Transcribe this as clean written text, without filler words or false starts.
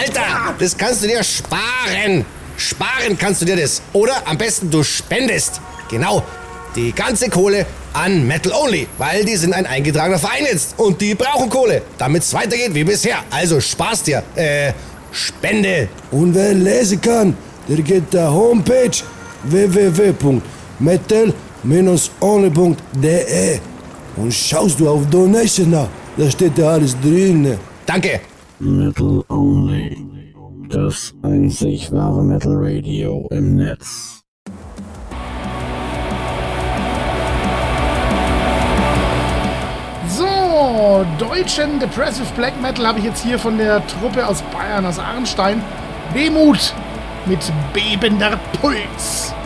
Alter, das kannst du dir sparen. Sparen kannst du dir das. Oder am besten du spendest. Genau, die ganze Kohle an Metal Only, weil die sind ein eingetragener Verein jetzt und die brauchen Kohle, damit es weitergeht wie bisher. Also sparst dir, Spende. Und wer lesen kann, der geht der Homepage www.metal-only.de und schaust du auf Donation nach, da steht ja alles drin. Danke. Metal Only, das einzig wahre Metal Radio im Netz. So, deutschen Depressive Black Metal habe ich jetzt hier von der Truppe aus Bayern, aus Arnstein. Wehmut mit bebender Puls.